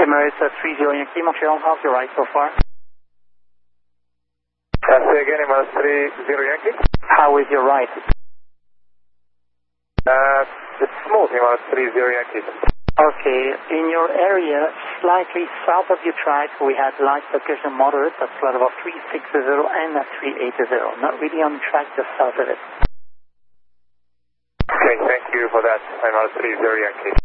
Emirates 30 Yankee, Montreal, how's your right so far? Say again, Emirates 30 Yankee. How is your right? It's smooth, Emirates 30 Yankee. Okay, in your area, slightly south of your track, we had light percussion moderate at flight about 360 and at 380. Not really on track, just south of it. Okay, thank you for that, Emirates 30 Yankee.